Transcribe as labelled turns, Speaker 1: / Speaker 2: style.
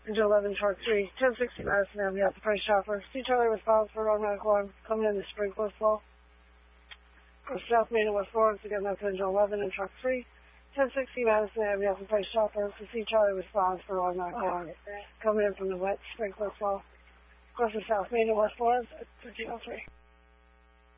Speaker 1: Engine 11, Chart 3, 1060 Madison Avenue, at the Price Chopper. See Charlie response for automatic alarm coming in the sprinkler flow. Go South Main and West Lawrence, again, that's Engine 11 and Truck 3, 1060 Madison Avenue, at the Price Chopper. To see Charlie response for automatic alarm coming in from the wet sprinkler flow. Go to South Main and West Lawrence at 1303.